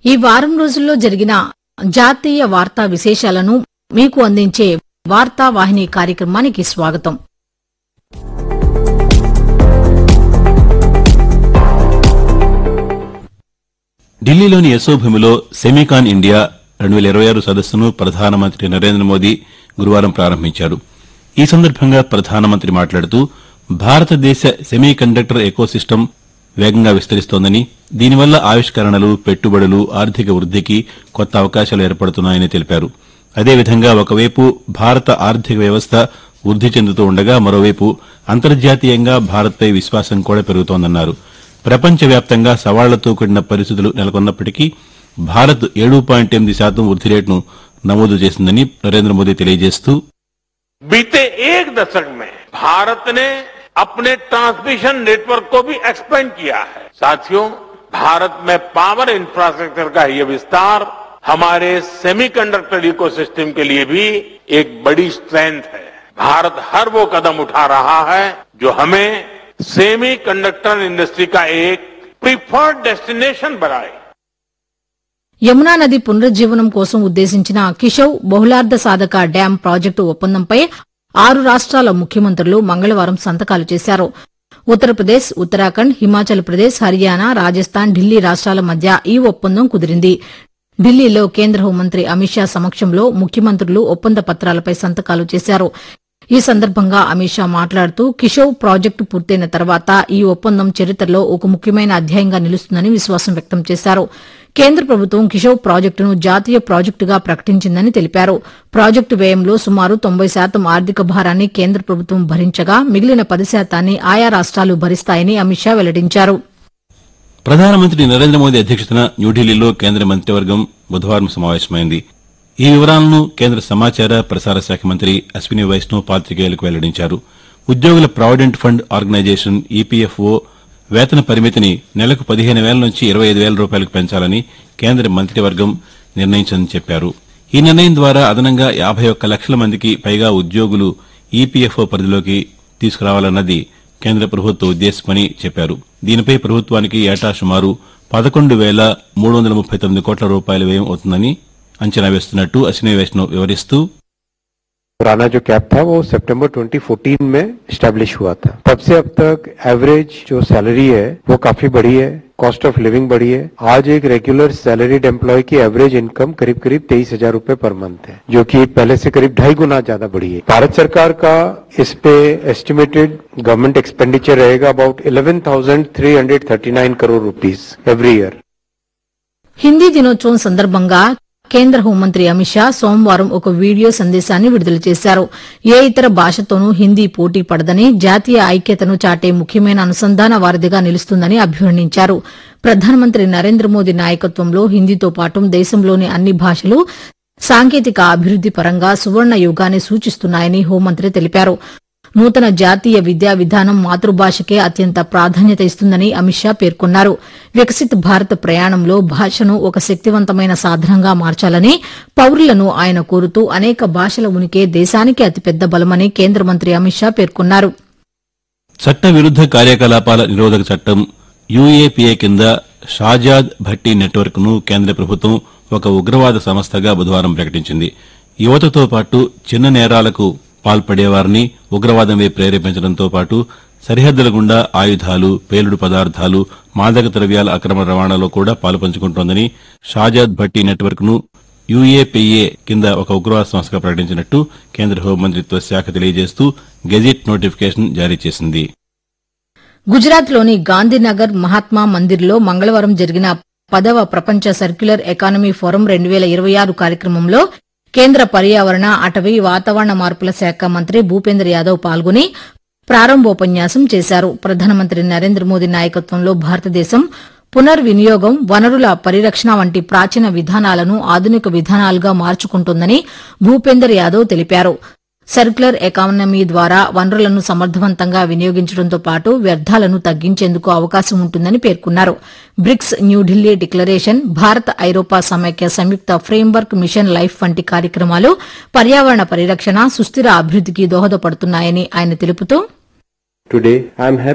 ఈ వారం రోజుల్లో జరిగిన జాతీయ వార్తా విశేషాలను మీకు అందించే వార్తా వాహిని కార్యక్రమానికి స్వాగతం. ఢిల్లీలోని యశోభూమిలో సెమీకాన్ ఇండియా 2026 సదస్సును ప్రధానమంత్రి నరేంద్ర మోదీ గురువారం ప్రారంభించారు. ఈ సందర్భంగా ప్రధానమంత్రి మాట్లాడుతూ భారతదేశ సెమీకండక్టర్ ఎకోసిస్టమ్ వేగంగా విస్తరిస్తోందని, దీనివల్ల ఆవిష్కరణలు, పెట్టుబడులు, ఆర్థిక వృద్దికి కొత్త అవకాశాలు ఏర్పడుతున్నాయని తెలిపారు. అదేవిధంగా ఒకవైపు భారత ఆర్థిక వ్యవస్థ వృద్ది చెందుతూ ఉండగా మరోవైపు అంతర్జాతీయంగా భారత్పై విశ్వాసం కూడా పెరుగుతోందన్నారు. ప్రపంచవ్యాప్తంగా సవాళ్లతో కూడిన పరిస్థితులు నెలకొన్నప్పటికీ భారత్ 7.8% వృద్ది రేటును నమోదు చేసిందని నరేంద్ర మోదీ తెలియజేస్తూ, बीते एक दशक में भारत ने अपने ट्रांसमिशन नेटवर्क को भी एक्सपेंड किया है. साथियों, भारत में पावर इंफ्रास्ट्रक्चर का ये विस्तार हमारे सेमीकंडक्टर इकोसिस्टम के लिए भी एक बड़ी स्ट्रेंथ है. भारत हर वो कदम उठा रहा है जो हमें सेमीकंडक्टर इंडस्ट्री का एक प्रिफर्ड डेस्टिनेशन बनाए. యమునా నది పునరుజ్జీవనం కోసం ఉద్దేశించిన కిషవ్ బహుళార్ధ సాధక డ్యాం ప్రాజెక్టు ఒప్పందంపై 6 రాష్ట్రాల ముఖ్యమంత్రులు మంగళవారం సంతకాలు చేశారు. ఉత్తరప్రదేశ్, ఉత్తరాఖండ్, హిమాచల్ ప్రదేశ్, హర్యానా, రాజస్థాన్, ఢిల్లీ రాష్ట్రాల మధ్య ఈ ఒప్పందం కుదిరింది. ఢిల్లీలో కేంద్ర హోంమంత్రి అమిత్ షా సమక్షంలో ముఖ్యమంత్రులు ఒప్పంద పత్రాలపై సంతకాలు చేశారు. ఈ సందర్భంగా అమిత్ షా మాట్లాడుతూ కిషవ్ ప్రాజెక్టు పూర్తయిన తర్వాత ఈ ఒప్పందం చరిత్రలో ఒక ముఖ్యమైన అధ్యాయంగా నిలుస్తుందని విశ్వాసం వ్యక్తం చేశారు. కేంద్ర ప్రభుత్వం కిషవ్ ప్రాజెక్టును జాతీయ ప్రాజెక్టుగా ప్రకటించిందని తెలిపారు. ప్రాజెక్టు వ్యయంలో సుమారు 90% ఆర్థిక భారాన్ని కేంద్ర ప్రభుత్వం భరించగా మిగిలిన 10% ఆయా రాష్ట్రాలు భరిస్తాయని అమిత్ షా వెల్లడించారు. ప్రధానమంత్రి నరేంద్ర మోదీ అధ్యక్షతన న్యూఢిల్లీలో కేంద్ర మంత్రివర్గం బుధవారం సమావేశమైంది. ఈ వివరాలను కేంద్ర సమాచార ప్రసార శాఖ మంత్రి అశ్విని వైష్ణవ్ పాతికేయులకు వెల్లడించారు. ఉద్యోగుల ప్రావిడెంట్ ఫండ్ ఆర్గనైజేషన్ ఈపీఎఫ్ఓ వేతన పరిమితిని నెలకు 15,000 నుంచి 25,000 రూపాయలకు పెంచాలని కేంద్ర మంత్రివర్గం నిర్ణయించిందని చెప్పారు. ఈ నిర్ణయం ద్వారా అదనంగా 51 లక్షల మందికి పైగా ఉద్యోగులు ఈపీఎఫ్ఓ పరిధిలోకి తీసుకురావాలన్నది కేంద్ర ప్రభుత్వ ఉద్దేశమని చెప్పారు. దీనిపై ప్రభుత్వానికి ఏటా సుమారు 11,339 కోట్ల రూపాయల వ్యయం అవుతుందని అంచనా వేస్తున్నట్టు అశ్విని వైష్ణవ్ వివరిస్తూ, पुराना जो कैप था वो सितंबर 2014 में स्टैब्लिश हुआ था. तब से अब तक एवरेज जो सैलरी है वो काफी बढ़ी है, कॉस्ट ऑफ लिविंग बढ़ी है. आज एक रेगुलर सैलरीड एम्प्लॉय की एवरेज इनकम करीब 23,000 रूपये पर मंथ है, जो कि पहले से करीब 2.5 गुना ज्यादा बढ़ी है. भारत सरकार का इस पे एस्टिमेटेड गवर्नमेंट एक्सपेंडिचर रहेगा about 11,339 crore rupees every year. Hindi దినోత్సవం సందర్భంగా కేంద్ర హోంమంత్రి అమిత్ షా సోమవారం ఒక వీడియో సందేశాన్ని విడుదల చేశారు. ఏ ఇతర భాషతోనూ హిందీ పోటీ పడదని, జాతీయ ఐక్యతను చాటే ముఖ్యమైన అనుసంధాన వారధిగా నిలుస్తుందని అభివర్ణించారు. ప్రధానమంత్రి నరేంద్ర మోదీ నాయకత్వంలో హిందీతో పాటు దేశంలోని అన్ని భాషలు సాంకేతిక అభివృద్ది పరంగా సువర్ణ యుగాన్ని సూచిస్తున్నాయని హోంమంత్రి తెలిపారు. నూతన జాతీయ విద్యా విధానం మాతృభాషకే అత్యంత ప్రాధాన్యత ఇస్తుందని అమిత్ షా పేర్కొన్నారు. వికసిత్ భారత్ ప్రయాణంలో భాషను ఒక శక్తివంతమైన సాధనంగా మార్చాలని పౌరులను ఆయన కోరుతూ అనేక భాషల ఉనికే దేశానికి అతిపెద్ద బలమని కేంద్ర మంత్రి అమిత్ షా పేర్కొన్నారు. చట్ట విరుద్ద కార్యకలాపాల నిరోధక చట్టం యూఏపీఏ కింద షాజాద్ భట్టి నెట్వర్క్ ను కేంద్ర ప్రభుత్వం ఒక ఉగ్రవాద సంస్థగా బుధవారం ప్రకటించింది. యువతతో పాటు చిన్న నేరాలకు పాల్పడేవారిని ఉగ్రవాదం వైపు ప్రేరేపించడంతో పాటు సరిహద్దుల గుండా ఆయుధాలు, పేలుడు పదార్థాలు, మాదక ద్రవ్యాల అక్రమ రవాణాలో కూడా పాలుపంచుకుంటోందని షాజాద్ భట్టి నెట్వర్క్ ను యూఏపీఏ కింద ఒక ఉగ్రవాద సంస్థగా ప్రకటించినట్టు కేంద్ర హోంమంత్రిత్వ శాఖ తెలియజేస్తూ గెజిట్ నోటిఫికేషన్ జారీ చేసింది. గుజరాత్లోని గాంధీనగర్ మహాత్మా మందిర్లో మంగళవారం జరిగిన 10వ ప్రపంచ సర్క్యులర్ ఎకానమీ ఫోరం 2026 కార్యక్రమంలో కేంద్ర పర్యావరణ, అటవీ, వాతావరణ మార్పుల శాఖ మంత్రి భూపేంద్ర యాదవ్ పాల్గొని ప్రారంభోపన్యాసం చేశారు. ప్రధానమంత్రి నరేంద్ర మోదీ నాయకత్వంలో భారతదేశం పునర్వినియోగం, వనరుల పరిరక్షణ వంటి ప్రాచీన విధానాలను ఆధునిక విధానాలుగా మార్చుకుంటోందని భూపేందర్ యాదవ్ తెలిపారు. సర్క్యులర్ ఎకానమీ ద్వారా వనరులను సమర్థవంతంగా వినియోగించడంతో పాటు వ్యర్థాలను తగ్గించేందుకు అవకాశం ఉంటుందని పేర్కొన్నారు. బ్రిక్స్ న్యూఢిల్లీ డిక్లరేషన్, భారత్ ఐరోపా సమైక్య సంయుక్త ఫ్రేమ్వర్క్ మిషన్ లైఫ్ వంటి కార్యక్రమాలు పర్యావరణ పరిరక్షణ, సుస్థిర అభివృద్దికి దోహదపడుతున్నాయని ఆయన తెలుపుతూ, Today, I am happy